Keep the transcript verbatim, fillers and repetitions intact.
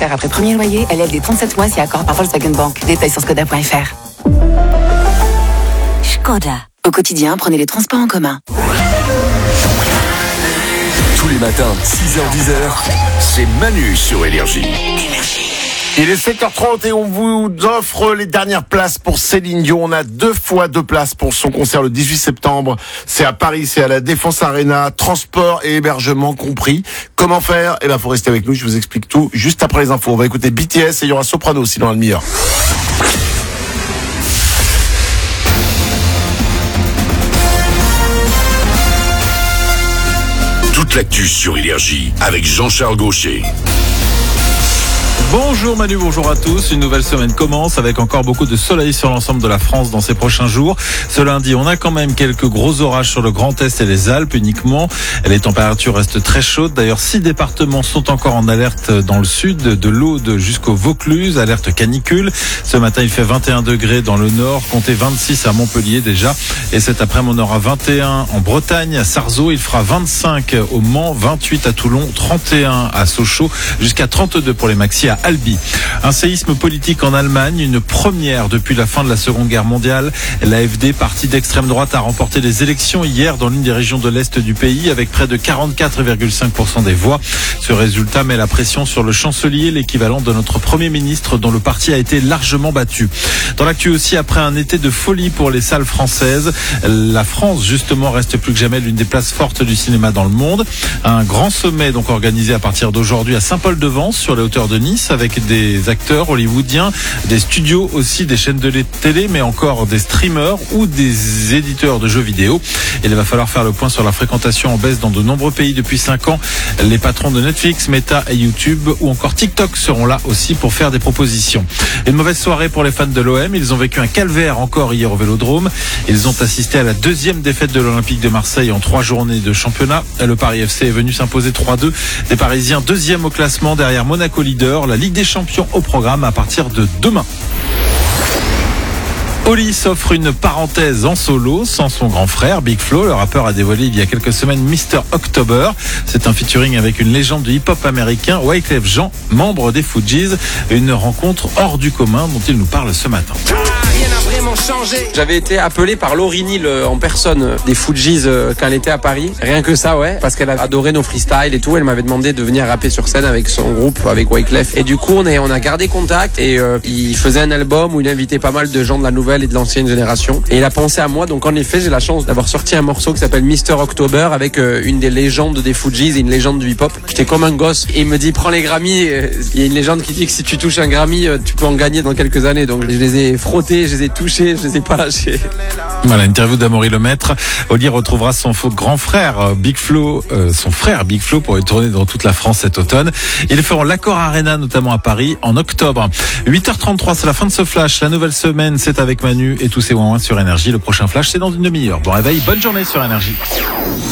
offert après premier loyer, L L D trente-sept mois si accord par Volkswagen Bank. Détails sur skoda point f r. Skoda. Au quotidien, prenez les transports en commun. Tous les matins, six heures dix heures, c'est Manu sur Énergie. Il est sept heures trente et on vous offre les dernières places pour Céline Dion. On a deux fois deux places pour son concert le dix-huit septembre. C'est à Paris, c'est à la Défense Arena, transport et hébergement compris. Comment faire? Eh ben, faut rester avec nous, je vous explique tout juste après les infos. On va écouter B T S et il y aura Soprano aussi dans la demi-heure. Toute l'actu sur Énergie avec Jean-Charles Gaucher. Bonjour Manu, bonjour à tous. Une nouvelle semaine commence avec encore beaucoup de soleil sur l'ensemble de la France dans ces prochains jours. Ce lundi, on a quand même quelques gros orages sur le Grand Est et les Alpes uniquement. Les températures restent très chaudes. D'ailleurs, six départements sont encore en alerte dans le sud, de l'Aude jusqu'au Vaucluse, alerte canicule. Ce matin, il fait vingt et un degrés dans le nord, comptez vingt-six à Montpellier déjà. Et cet après-midi, on aura vingt et un en Bretagne, à Sarzeau. Il fera vingt-cinq au Mans, vingt-huit à Toulon, trente et un à Sochaux, jusqu'à trente-deux pour les maxi à Albi. Un séisme politique en Allemagne, une première depuis la fin de la Seconde Guerre mondiale. L'A F D, parti d'extrême droite, a remporté les élections hier dans l'une des régions de l'Est du pays avec près de quarante-quatre virgule cinq pour cent des voix. Ce résultat met la pression sur le chancelier, l'équivalent de notre Premier ministre dont le parti a été largement battu. Dans l'actu aussi, après un été de folie pour les salles françaises, la France justement reste plus que jamais l'une des places fortes du cinéma dans le monde. Un grand sommet donc organisé à partir d'aujourd'hui à Saint-Paul-de-Vence sur les hauteurs de Nice avec des acteurs hollywoodiens, des studios aussi, des chaînes de télé, mais encore des streamers ou des éditeurs de jeux vidéo. Il va falloir faire le point sur la fréquentation en baisse dans de nombreux pays depuis cinq ans. Les patrons de Netflix, Meta et YouTube ou encore TikTok seront là aussi pour faire des propositions. Une mauvaise soirée pour les fans de l'O M. Ils ont vécu un calvaire encore hier au Vélodrome. Ils ont assisté à la deuxième défaite de l'Olympique de Marseille en trois journées de championnat. Le Paris F C est venu s'imposer trois deux. Les Parisiens deuxième au classement derrière Monaco leader. La Ligue des Champions au programme à partir de demain. Oli s'offre une parenthèse en solo sans son grand frère Big Flo. Le rappeur a dévoilé il y a quelques semaines mister October. C'est un featuring avec une légende du hip-hop américain, Wyclef Jean, membre des Fugees. Une rencontre hors du commun dont il nous parle ce matin. J'avais été appelé par Lauryn Hill en personne des Fugees quand elle était à Paris. Rien que ça, ouais, parce qu'elle a adoré nos freestyles et tout. Elle m'avait demandé de venir rapper sur scène avec son groupe, avec Wyclef. Et du coup, on, est, on a gardé contact et euh, il faisait un album où il invitait pas mal de gens de la nouvelle et de l'ancienne génération. Et il a pensé à moi. Donc en effet, j'ai la chance d'avoir sorti un morceau qui s'appelle mister October avec euh, une des légendes des Fugees et une légende du hip-hop. J'étais comme un gosse. Et il me dit, prends les Grammys. Il y a une légende qui dit que si tu touches un Grammy, tu peux en gagner dans quelques années. Donc je les ai frottés, je les ai touchés, je les ai pas lâchés. Voilà, interview d'Amaury Lemaître. Oli retrouvera son faux grand frère Big Flo, euh, son frère Big Flo pour y tourner dans toute la France cet automne. Ils feront l'Accor Arena notamment à Paris en octobre. huit heures trente-trois, c'est la fin de ce flash. La nouvelle semaine, c'est avec Manu et tous ses ouin-ouin sur Énergie. Le prochain flash, c'est dans une demi-heure. Bon réveil, bonne journée sur Énergie.